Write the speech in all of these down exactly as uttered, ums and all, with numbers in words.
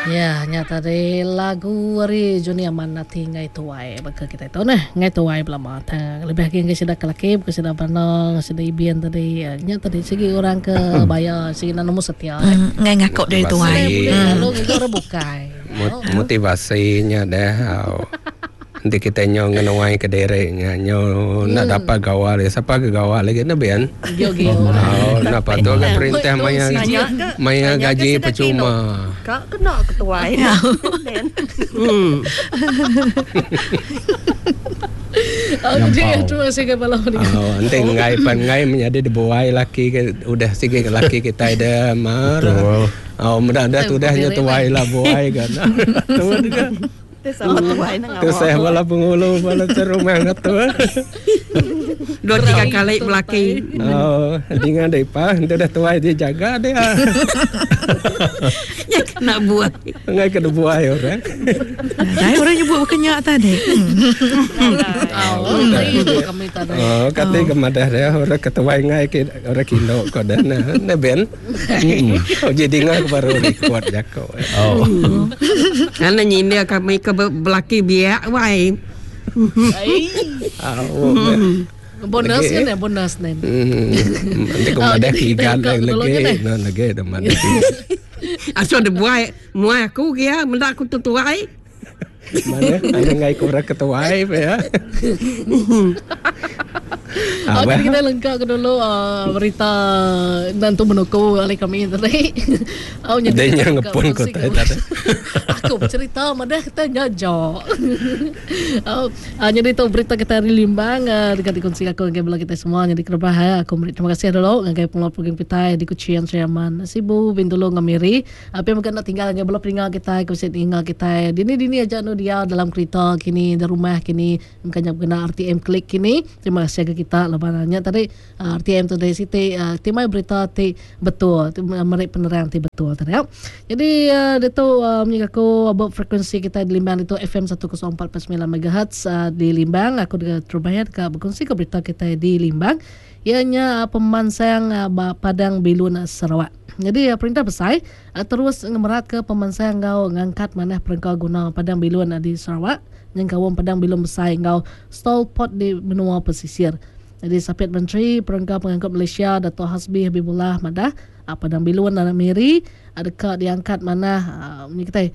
Ya, nyata dari lagu ari Juni Aman nanti ngai tuai baka kita itu nah ngai tuai belama ta lebih lagi ngai sudah kelakip ke sudah panang sudah ibian tadi nyata dari segi orang ke bayar segi nanomu setia ngai ngakok dari tuai lalu kita orang bukai motivasinya dah nanti kita nyo ngenawai ke derenya nyo nak dapat gawal siapa ke gawal lagi na ben gio-gio oh nak patut ke perintah maya maya gaji percuma kak kena ketua hmm oh dia tu masih ke malam ni oh nanti ngai pan ngai menjadi dibuai laki ke udah sikit laki kita ada mar oh mudah dah tu dah nya tuai lah buai kan tu kan Itu sama tuai na Itu saya malah pengulu malah cerumah tu. Dua tiga kali belaki. Oh, dengan deh pa, itu dah tuai dia jaga dia. Ya kena buat. Enggak kena buat orang. Dah orang nyebut kenyak tadi. Oh, itu kami tadi. Oh, kata kemadah dia orang ketua ngai orang kilo kau dah na, na ben. Oh, jadi ngai baru record jako. Oh. Karena nyini kami ke belaki biak wai. Oh. Bonus kan ya bonus nih. Nanti kemadah kigan lagi, no lagi teman. Asal ada buai, muai aku kia, mendak aku tutuai. Mana ada ngai kurang ketuai ya. Oh, kita lengkap ke dulu uh, berita Nantu Menoko oleh kami tadi. Oh, jadi dia ngepun kau tadi. Aku bercerita, madah kita nyajak. Oh, uh, jadi itu berita kita di Limbang uh, dekat dikongsi aku dengan kita semua. Jadi kerbah aku beri terima kasih dulu dengan pengelola program kita di Kucian Syaman. Sibu bin dulu ngamiri. Apa yang nak tinggal dengan belum tinggal kita, aku set tinggal kita. Dini-dini aja nu dia dalam kereta kini di rumah kini makanya kena R T M klik kini. Terima kasih ke kita lebarannya tadi uh, R T M tu dari situ uh, timai berita ti betul mereka penerang ti betul tadi ya. Jadi uh, itu uh, menyaku about frekuensi kita di Limbang itu F M seratus empat puluh sembilan megahertz uh, di Limbang. Aku juga terbayar ke berkongsi ke berita kita di Limbang ianya uh, pemansang uh, Padang Bilun uh, Sarawak. Jadi uh, perintah besar uh, terus ngemerat ke pemansang ngau ngangkat mana perengkau guna Padang Bilun uh, di Sarawak yang kawam Padang Bilun besar ngau stall pot di benua pesisir. Jadi Sapit Menteri Perengkau Pengangkut Malaysia Dato' Hasbi Habibullah Madah uh, Padang Bilun dan Miri adakah diangkat mana uh, ni kita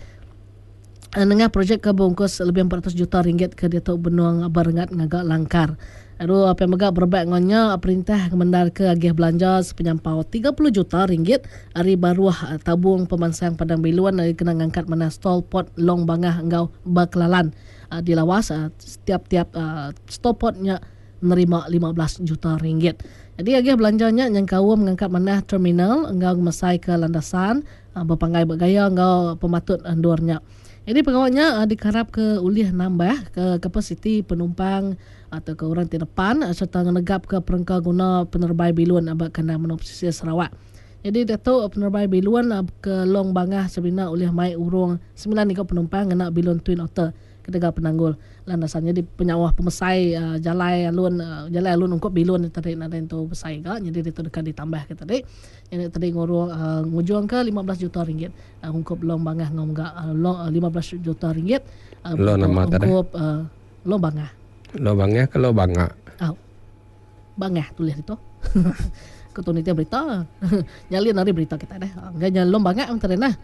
uh, dengan projek ke bungkus lebih empat ratus juta ringgit ke Dato' Benua Barengat ngagak langkar. Aduh apa yang megak berbaik ngonya perintah kemendar ke agih belanja sepenyampau tiga puluh juta ringgit hari baruah uh, tabung pemansang Padang Bilun uh, kena ngangkat mana stall pot long bangah engau Baklalan uh, di lawas uh, setiap-tiap uh, stall potnya menerima lima belas juta ringgit. Jadi agak belanjanya yang kau mengangkat mana terminal engkau mesai ke landasan uh, berpanggai bergaya engkau pematut andurnya. Jadi pegawainya uh, dikarap ke ulih nambah ke kapasiti penumpang atau ke orang di depan uh, serta menegap ke perengkau guna penerbai Bilun abak kena menua pesisir Sarawak. Jadi Dato' penerbai Bilun uh, ke Long Bangah sebina ulih mai urung sembilan tiga penumpang kena Bilun Twin Otter ketika penanggul landasannya di penyawah pemesai uh, jalai alun uh, jalai alun ungkop Bilun tadi ada itu besai ga jadi itu dekat ditambah ke tadi ini tadi ngurung uh, ngujung ke lima belas juta ringgit uh, ungkop Long Bangah ngom ga uh, uh, lima belas juta ringgit uh, lo nama tadi ungkop uh, Long Bangah Long Bangah ke Long Bangah oh Bangah tulis itu ketunitia berita nyalin hari berita kita deh enggak nyalin Long Bangah tadi nah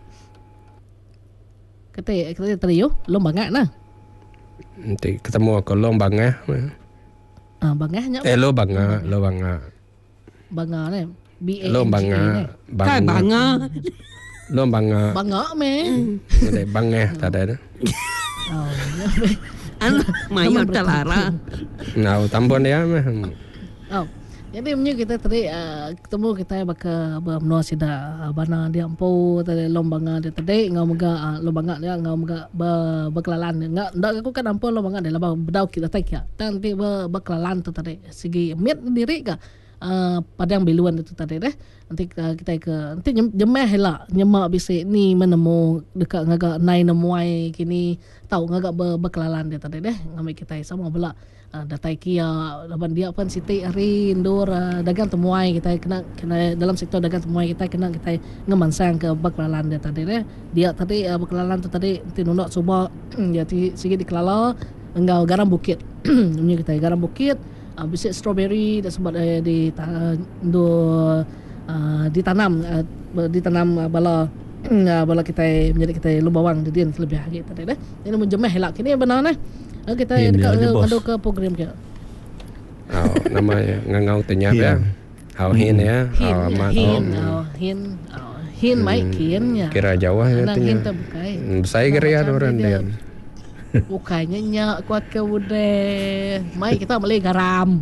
kita kita tadi yo Long Bangah nah nanti ketemu aku Long Bangah. Ah, Bangahnya. Eh, Lo Bangah, Lo Bangah. Bangah ni. B A N G A. Lo Bangah. Kai Bangah. Lo Bangah. Bangah me. Ada Bangah tak ada. Oh. Anak mayor telara. Nah, tambon dia mah. Oh. Jadi punya kita tadi uh, ketemu kita baka bermenua sida uh, bana dia ampo tadi lombanga dia tadi ngau mega uh, lombanga dia ngau mega berkelalan enggak ndak aku kan ampo lombanga dia lah bedau kita tak ya nanti berkelalan tu tadi segi mit diri ka uh, Padang Bilun itu tadi deh nanti uh, kita ke nanti jemeh lah nyemak bisi ni menemu dekat ngagak nai nemuai kini tahu ngagak berkelalan dia tadi deh ngambil kita sama bela uh, datai kia laban dia pun siti hari indur uh, dagang temuai kita kena kena dalam sektor dagang temuai kita kena kita ngemansang ke baklalan dia tadi deh. Dia tadi uh, baklalan tu tadi tinunok coba ya ti sikit dikelala engau garam bukit. Punya kita garam bukit uh, bisik strawberry dan sebab uh, di uh, do uh, ditanam uh, ditanam uh, bala uh, bala kita menjadi kita lu bawang jadi lebih lagi tadi deh. Ini menjemeh helak kini benar nah. Uh, kita dekat ada ke program ke. Oh, namanya ngangau tenyap ya. Hau hin ya. Hau amat. Hin, oh hin, hin mai kin ya. Kira Jawa ya tanya. Hin terbukai. Besar kira ya orang dia. Bukanya nyak kuat ke bude. Mai kita beli garam.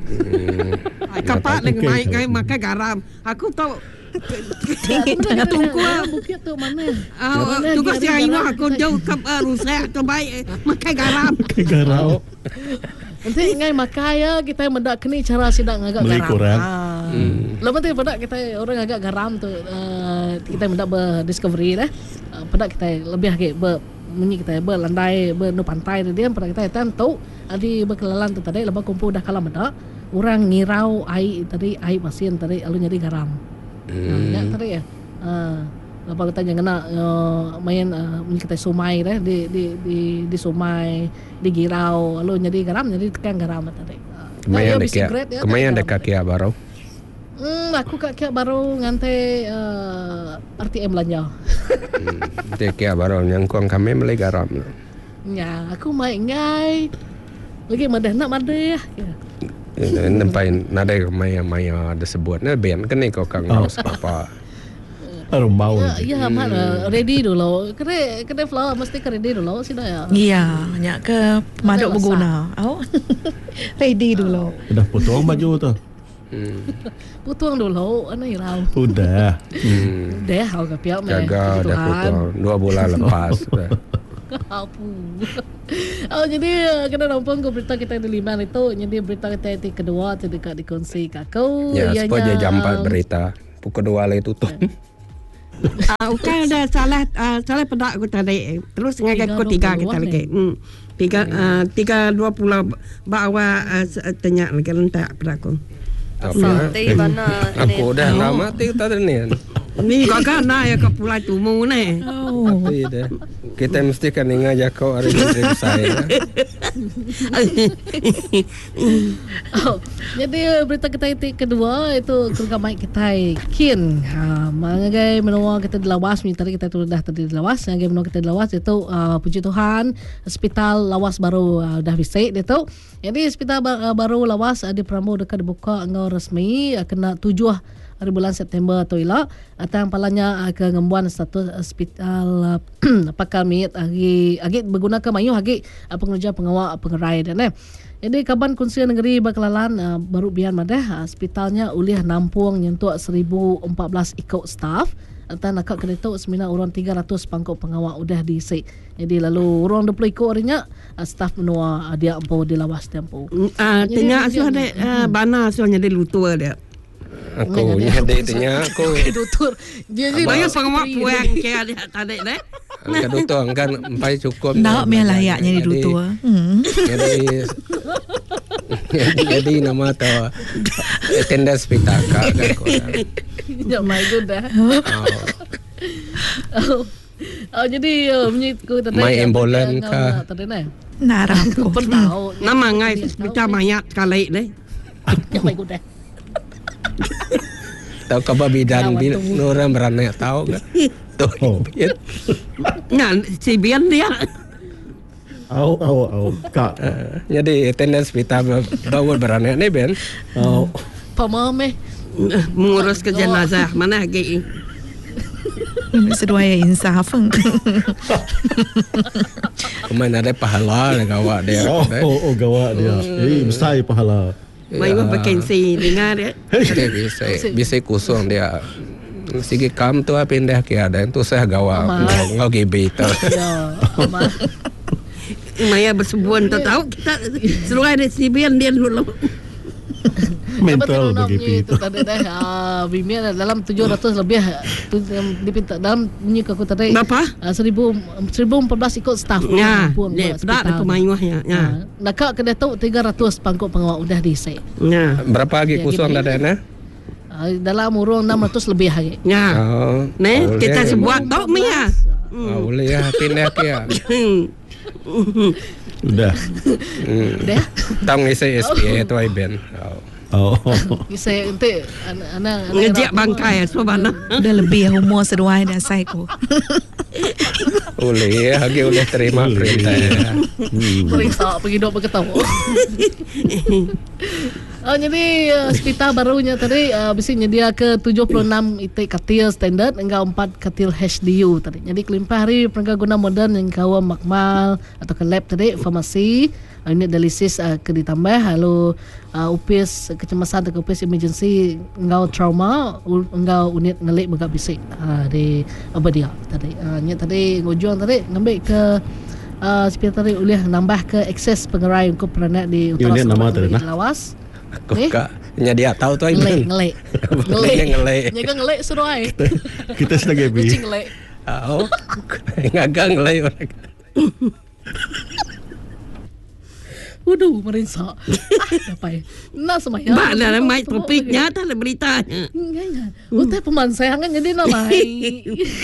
Kapak lagi mai kai makan garam. Aku tahu tunggu bukit tu mana? Ah, tugas yang ini aku jauh ke rusak tu baik makan garam. Garam. Nanti ngai makai ya kita mendak kini cara sidak agak Beli garam. kurang. Ah. Hmm. Lepas tu pada kita orang agak garam tu uh, kita mendak berdiscovery dah. Uh, pada kita lebih agak ber bunyi kita berlandai bernu pantai tu dia pada kita tan tahu adi berkelalan tu tadi lepas kumpul dah kalah mendak orang ngirau air tadi air masin tadi lalu jadi garam. Hmm. Nah, ya tadi ya. Ah, lepas kita jangan nak uh, main uh, kita somai dah di di di di somai di girau lalu jadi garam jadi tekan garam tadi. Kemayan dekat ya, kemayan dekat kia baru. Hmm, aku kat kia baru ngante uh, R T M belanja. Hmm, dia kia baru yang kuang kami beli garam. Ya, aku mai ngai. Lagi madah nak madah ya. Nampai nada maya maya ada sebut na ben kan ni kau kang ngos apa. Baru bau. Ya, ya mana ready dulu. Kena kena flower mesti kena ready dulu sih dah ya. Iya, nyak ke pemaduk berguna. Oh. Ready dulu. Dah potong baju tu. Hmm. Putuang dulu, anak irau. Udah. Hmm. Dah, aku kepiak meh. Jaga dah potong dua bulan lepas. Apa? Oh jadi kena nampak ke berita kita di Liman itu. Jadi berita kita yang kedua tu dekat dikongsi kakau. Ya, supaya jam empat berita. Pukul dua lagi tutup. Ah, bukan ada salah uh, salah pada aku tadi. Terus ngagai aku tiga kita lagi. Hmm. Tiga uh, tiga dua puluh bawa uh, tanya lagi lentak pada aku. Santai mana Aku dah lama mati tadi ni. Ni kakak nak ya ke pulai tumu ni. Oh. Tapi dah kita mesti kan ingat jakau hari ini saya. Oh, jadi berita kita yang kedua itu keluarga Mike kita kin. Ha, mangai menua kita dilawas ni tadi kita tu dah tadi dilawas. Mangai menua kita dilawas itu uh, puji Tuhan hospital lawas baru uh, dah bisik dia tu. Jadi hospital uh, baru lawas uh, di Pramu dekat dibuka ngau resmi uh, kena tujuh hari bulan September tu ila atang palanya uh, ke ngembuan status hospital uh, pakal miit agi agi berguna ke mayu agi uh, pengerja pengawal pengerai dan eh. Jadi Kaban Kunci Negeri Baklalan uh, baru biar madah hospitalnya ulih nampung nyentuh seribu empat belas ikut staff atau nak kereta sembilan orang tiga ratus pangkok pengawal udah diisi. Jadi lalu orang dua puluh ikut harinya uh, staff menua uh, dia empu dilawas tempo. Ah, tanya asuh ada uh, bana asuhnya di lutua dia. Aku ni ada tanya aku. Doktor dia ni Banyak pengawal puang ke ada tadi deh. Angkat doktor kan empai cukup. Nak meh layaknya di dutua. Hmm. Jadi jadi nama tu attendance pitaka kan kau. Ya my god dah. Oh. Oh jadi uh, menyitku tadi. My ambulan ka. Tadi nah. Narap ko. Pernah. Nama ngai bicara banyak kali deh. Ya my god dah. Tahu kau bidan bil orang beranak tahu kan? Oh. Nah, si Bian dia. Au au au. Kak. Uh, jadi attendance kita bawa beranak ni Ben. Au. Pamame. Mengurus ke jenazah mana lagi? Sesuai insaf. Kemana ada pahala nak awak dia. Oh oh, oh gawat dia. Eh besar pahala. Mai pun vacancy dengar dia. Dia bisa bisa kosong dia. Sige kam tu apa pindah ke ada tu saya gawa ngau gibi tu. Ya. Ama. Maya bersebuan tak tahu kita seluai dari si Bian dia dulu. Mental Dapat bagi itu Pi. tadi dah. Ah, Bimi dalam tujuh ratus lebih tu yang dipinta dalam bunyi ke aku tadi. Berapa? Ah, seribu seribu empat belas ikut staff. Ya, Pun le, buat pedak hospital. tu mayuah ya. Ya. Ah, Nakak kena tahu tiga ratus pangkut pengawal udah diisi. Ya. Berapa lagi Ya, kosong gini. dah ada nah? Ah, Dalam urung enam ratus lebih lagi. Ya. Oh, Ne, boleh. kita sebuat tau mi ya. Ah, boleh ya, pindah ke ya. Udah. Hmm. Dah. Tang ngisi S P A tu ai ben. Oh. Oh. Saya nanti anak Ngejak bangkai ya, sobana. Dah lebih humor seruai dah saya ko. Boleh ya, hagi boleh terima perintah ya. Hmm. periksa pergi dok berketawa. Oh, jadi uh, hospital barunya tadi uh, bisa nyedia ke tujuh puluh enam itik katil standard hingga empat katil H D U tadi. Jadi kelimpah hari perangkat guna moden yang kawa makmal atau ke lab tadi, farmasi, uh, unit dialisis uh, ke ditambah, lalu uh, upis kecemasan atau upis emergency engau trauma, u- engau unit ngelik megak bisik uh, di Abadia tadi. Uh, nya tadi ngujung tadi ngambil ke uh, hospital tadi boleh nambah ke akses pengerai untuk peranak di utara Unit nama Sabah tadi, di nah? Lawas. Kau kak nyadia tahu tu ai Ngelek, ben. ngelek. Boleh ngelek. Nyaga ngelek suruh ai. Kita sedang Pi. Kucing ngelek. Oh. Ngagang ngelek orang. Waduh, merinsak. Ah, apa ya? Nak semaya. Bak dalam mai topiknya tak ada beritanya. Enggak. Utai pemansayangan jadi namai.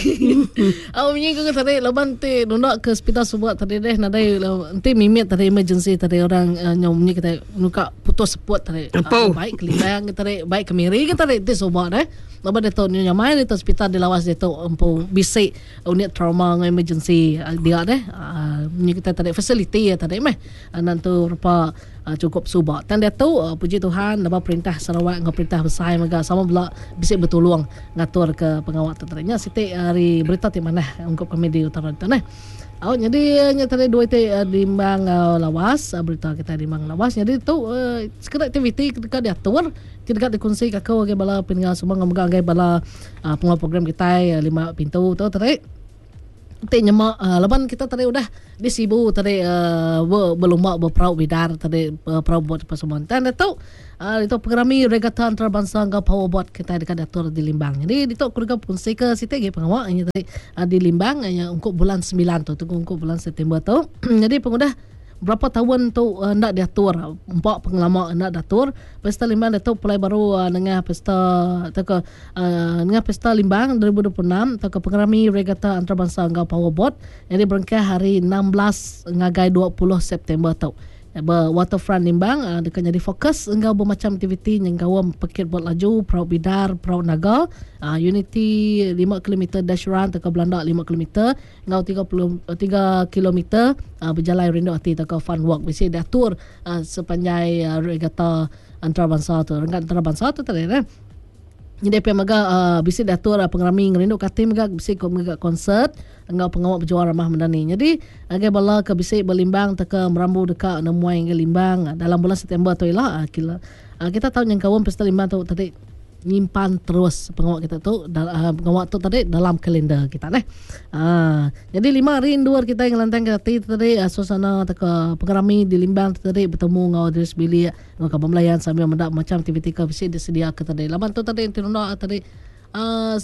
Aku menyinggung tadi laban ti nunda ke hospital sebuah tadi deh nadai nanti mimit tadi emergency tadi orang uh, nyomnya kita nuka putus seput tadi. Apa? Uh, baik kelibang kita tadi baik kemiri kita tadi ti sebuah deh. Laban dia tahu nyamai di hospital di Lawas dia tahu empu bisik unit trauma dengan emergency uh, dia deh. Uh, kita tadi facility ya tadi meh. Uh, nanti rupa uh, cukup subak. Dan dia tahu uh, puji Tuhan dapat perintah Sarawak dengan perintah besar maga sama pula bisa bertolong ngatur ke pengawal tertarinya siti hari berita di mana ungkap kami di utara itu nah. Oh, jadi nya tadi dua itu uh, di Limbang uh, Lawas, uh, berita kita di Limbang Lawas. Jadi tu uh, sekedar aktiviti ketika diatur, tidak dikongsi kakau ke bala peninggal semua ngamoga ke bala uh, pengawal program kita uh, lima pintu tu tadi. Tadi nyemak uh, leban kita tadi udah disibu tadi uh, berlomba berperahu bidar tadi uh, perahu buat persembahan. Dan itu uh, itu pengerami regata antarabangsa ngau powerboat kita dekat datur di Limbang. Jadi itu kurang pun saya ke situ ge pengawal nya tadi uh, di Limbang nya untuk bulan sembilan tu tunggu untuk bulan September tu. Jadi pengudah berapa tahun tu uh, nak diatur empat pengelama nak diatur pesta Limbang itu mulai baru uh, dengan pesta atau ke uh, dengan pesta Limbang dua ribu dua puluh enam atau ke pengerami regata antarabangsa ngau powerboat yang diberangkai hari enam belas ngagai dua puluh September tu. Ber waterfront Limbang uh, dekat jadi fokus engkau bermacam aktiviti yang kau pekit buat laju perahu bidar perahu naga uh, Unity lima kilometer dash run tekan Belanda lima kilometer engkau tiga puluh tiga kilometer uh, berjalan rindu hati tekan fun walk mesti diatur uh, sepanjang uh, regata antarabangsa tu regata antarabangsa tu tadi kan. Jadi apa maga uh, bisi datur uh, pengerami ngerindu katim maga bisi ko maga konsert engau pengawal berjuang ramah mendani. Jadi agai bala ke bisi berlimbang teka merambu dekat nemuai ke limbang uh, dalam bulan September tu ialah uh, kila uh, kita tahu yang kawan pesta limbang tu tadi nyimpan terus pengawal kita tu dal, uh, pengawal tu tadi dalam kalender kita neh. Uh, jadi lima hari indoor kita yang lantang kita tadi uh, suasana teka pengerami di limbang tadi bertemu ngau diri sebili ngau kabar melayan sambil mendak macam aktiviti ke bisi disedia ke tadi. Laban tu tadi tinunda tadi uh,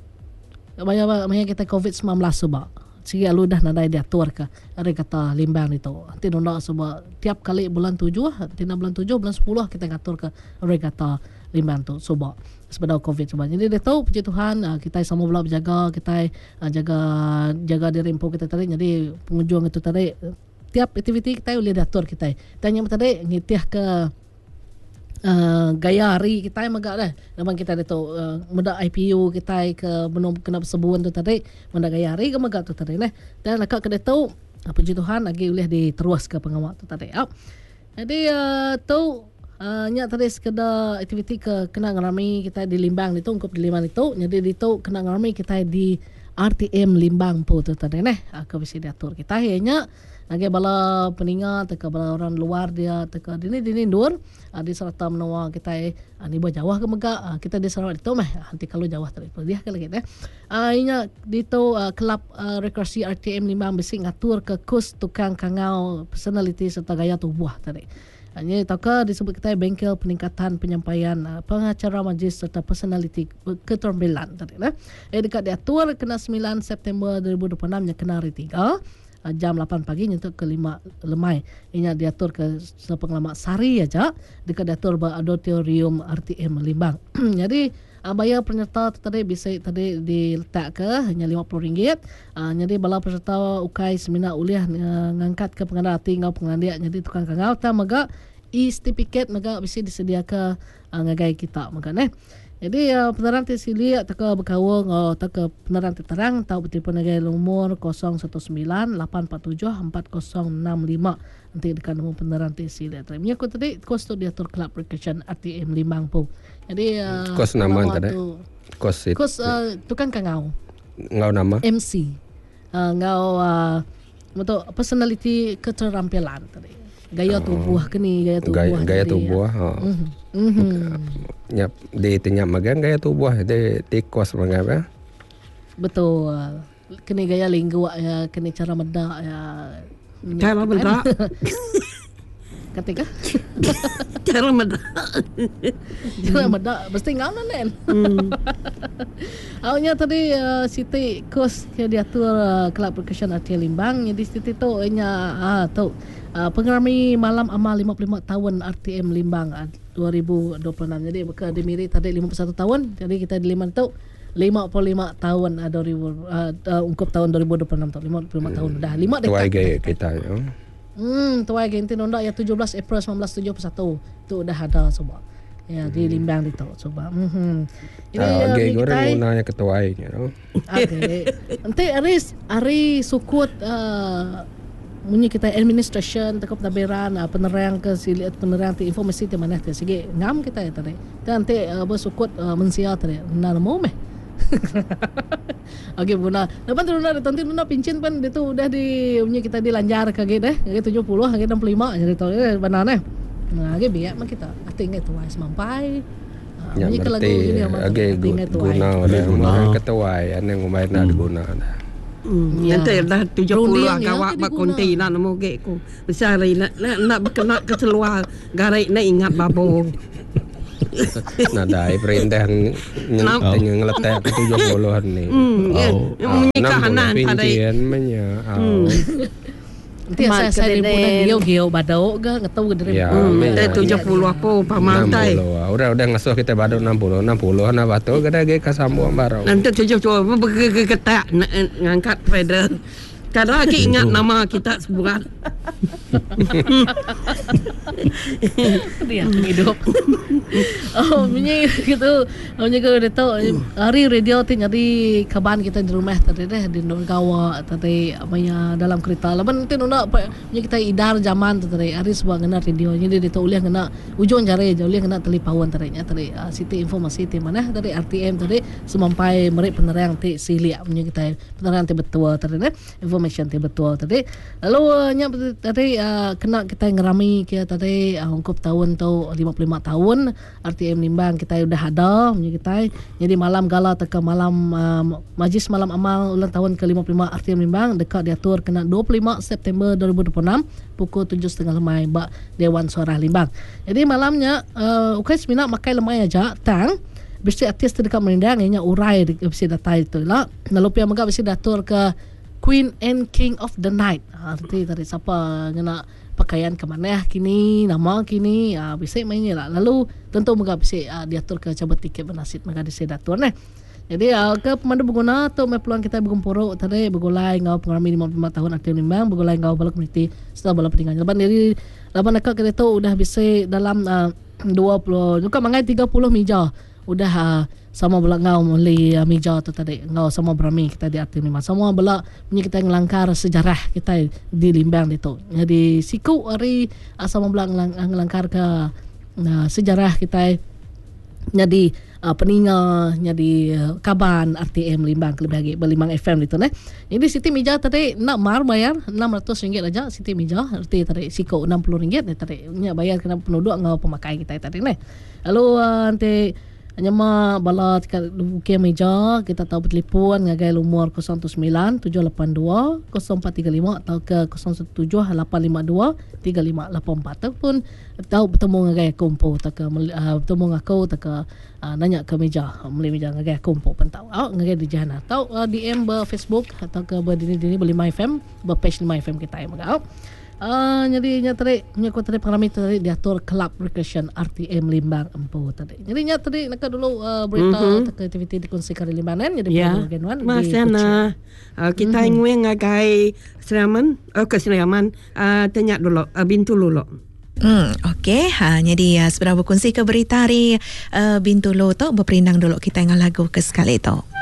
banyak banyak kita covid sembilan belas sebab sigi alu dah nadai diatur ke ada kata limbang itu tinunda sebab tiap kali bulan tujuh tina bulan tujuh bulan sepuluh kita ngatur ke ada kata limbang tu sebab sebab covid sebab jadi dia tahu puji Tuhan uh, kita sama pula berjaga kita uh, jaga jaga diri empu kita tadi jadi pengunjung itu tadi uh, tiap aktiviti kita boleh diatur kita tanya tadi ngitiah ke Uh, gaya hari kita yang megak dah. Nampak kita ada tu uh, muda I P U kita ke belum kena sebuan tu tadi muda gaya hari ke megak tu tadi lah. Dan akak kena tahu apa puji Tuhan lagi boleh diterus ke pengawal tu tadi. Oh. Jadi uh, tu uh, nya tadi sekedar aktiviti ke kena ngerami kita di Limbang itu ungkup di Limbang itu. Jadi di tu kena ngerami kita di R T M Limbang pun tu tadi nah. Aku bisa diatur kita hanya lagi bala peningat teka bala orang luar dia teka dini dini dur uh, di serta menua kita uh, ni buat Jawa ke mega uh, kita di Sarawak itu meh nanti kalau Jawa tadi dia ke lagi deh uh, inya dito uh, kelab uh, rekreasi R T M Limbang besi ngatur ke kus tukang kangau personality serta gaya tubuh tadi Hanya taka disebut kita bengkel peningkatan penyampaian uh, pengacara majlis serta personaliti keterampilan tadi nah. Eh dekat diatur kena sembilan September dua ribu dua puluh enam yang kena hari tiga uh, jam lapan pagi nyentuh ke lima lemai. Inya diatur ke sepengalaman sari aja dekat diatur ba auditorium R T M Limbang. Jadi uh, bayar penyerta tadi bisa tadi diletak ke hanya lima puluh ringgit. Uh, jadi bala peserta ukai seminar uliah uh, ngangkat ke pengandaran hati ngau pengandia jadi tukang kangau ta maga e-certificate maga bisa disediakan uh, ngagai kita maga neh. Jadi uh, penerangan tisili taka berkawa ngau taka penerangan terang tau bertelefon ngagai nomor kosong satu sembilan lapan empat tujuh empat kosong enam lima nanti dekat nombor penerangan tisili. Terima aku tadi kos tu diatur Club Percussion R T M Limbang pun. Jadi uh, kos nama tadi. Kos itu. Kos uh, tukang kangau. Ngau nama? M C. Uh, ngau uh, untuk personality keterampilan tadi. Gaya tubuh kini, gaya tubuh. Gaya, gaya tubuh. Ya. Oh. Mm-hmm. Mm-hmm. Nyap di tinyap magan gaya tubuh di di kos mengapa? Betul. Kini gaya linggu ya, kini cara medak ya. Cara medak. Ketika cara medak. Cara medak mesti ngau nen. Awalnya tadi uh, Siti kos ke diatur uh, Club Percussion R T Limbang. Jadi Siti tu nya ah tu uh, pengerami malam amal lima puluh lima tahun R T M Limbang uh, dua ribu dua puluh enam. Jadi berka dimiri tadi lima puluh satu tahun. Jadi kita di lima tu lima puluh lima tahun uh, dua ribu uh, uh, ungkup tahun dua ribu dua puluh enam tu lima puluh lima tahun dah lima dekad. Tuai gaya kita ya. Hmm, tuai ganti nonda ya tujuh belas April sembilan belas tujuh puluh satu. Tu dah ada semua. Ya, di Limbang itu coba. Mhm. Ini uh, gaya goreng gunanya ketuainya, no. Okey. Nanti Aris, Ari sukut uh, munyi kita administration tekap taberan uh, penerang ke sili penerang ti informasi ti mana ti sige ngam kita ya tadi. Dan nanti uh, bersukut uh, mensia tadi. Nah, mau meh. Okey Buna. Lepas tu Buna nanti Buna pincin pun itu udah di munyi kita dilanjar ke gitu deh. Ke tujuh puluh, ke enam puluh lima jadi tu eh benar eh. Nah, agak biak mah kita. Ating itu wais mampai. Ya berarti agak guna orang ketuai ane ngumai nak diguna dah. Nanti dah tujuh puluh agak bak konti nak nemu ke ku. Besar nak nak berkenak ke seluar garai nak ingat babo. Nah, dah perintah yang ngeletak ke tujuh puluh ni. Menyikahanan ada. Menya. Nanti saya saya ibu dah gio gio badau ga ngetau ke dari. Ya, tujuh puluh apa pamantai. Udah udah ngasuh kita badau enam puluh enam puluh na batu gada ge kasambu ambaro. Nanti tujuh puluh ketak ngangkat pada. Kadang lagi ingat nama kita sebulan. Dia hidup. Oh, minyak gitu. Minyak kita tahu hari radio tu jadi kaban kita di rumah tadi deh di Nonggawa tadi apa dalam kereta. Lepas nanti nuna minyak kita idar zaman tu tadi hari sebuah kena radio. Jadi dia tahu uliah kena ujung jari, uliah kena telepawan tadi nya tadi Siti informasi ti mana tadi R T M tadi semampai merek penerang ti silia minyak kita penerang ti betul tadi deh. Information ti betul tadi. Lalu nya tadi uh, kena kita ngerami kita tadi uh, ungkup tahun tu lima puluh lima tahun R T M Limbang kita sudah ada punya kita. Jadi malam gala teka malam uh, majlis malam amal ulang tahun ke lima puluh lima R T M Limbang dekat diatur kena dua puluh lima September dua ribu dua puluh enam pukul tujuh tiga puluh lemai bak Dewan Suara Limbang. Jadi malamnya uh, ukai semina makai lemai aja tang besi artis terdekat menindang ianya urai besi data itu lah. Lalu pihak maga besi datur ke Queen and King of the Night. Arti tadi siapa ngena pakaian ke mana kini, nama kini, ah bisa mainnya lah. Lalu tentu mereka bisa ah, diatur ke cabut tiket bernasib mereka disedatur nah. Jadi ah, ke pemandu berguna tu mai peluang kita berkumpul tadi bergulai ngau pengalami lima puluh lima tahun aktif Limbang, bergulai ngau balak community setelah balak pertinggalan. Lepas jadi lapan dekat kita tu udah bisa dalam ah, dua puluh, juga mangai tiga puluh meja. Udah ah, sama belak ngau muli uh, meja tu tadi ngau sama berami kita di R T M Limbang semua belak punya kita ngelangkar sejarah kita di Limbang itu. Jadi siku hari uh, sama belak ngelang, ngelangkar ke uh, sejarah kita jadi uh, peninga jadi uh, kaban R T M Limbang lebih lagi berlimbang F M itu nah. Jadi Siti meja tadi nak mar bayar enam ratus ringgit aja Siti meja arti tadi siku enam puluh ringgit tadi nya bayar kena penduduk ngau pemakai kita tadi nah. Lalu uh, nanti Hanya ma bala tika buka meja kita tahu bertelefon ngagai umur kosong satu sembilan tujuh lapan dua kosong empat tiga lima atau ke kosong satu tujuh lapan lima dua tiga lima lapan empat ataupun tahu bertemu ngagai kompo tak ke uh, bertemu ngakau tak ke uh, nanya ke meja meli meja ngagai kompo pentau au ngagai di jana atau uh, D M ber Facebook atau ke ber dini-dini ber lima F M ber page lima F M kita yang magau. Ah, jadi nya tadi nya ko tadi pengalami tadi diatur Club Recreation R T M Limbang Empu tadi. Jadi nya tadi nak dulu uh, berita mm-hmm. aktiviti dikongsikan di Limbanan jadi ya. Genwan Masana uh, kita mm-hmm. ingin ngagai Seriaman oh ke Seriaman uh, tanya dulu uh, Bintu dulu. Hmm, okey. Ha, jadi uh, seberapa berkongsi ke berita hari uh, Bintulu tu berperindang dulu kita dengan lagu ke sekali tu.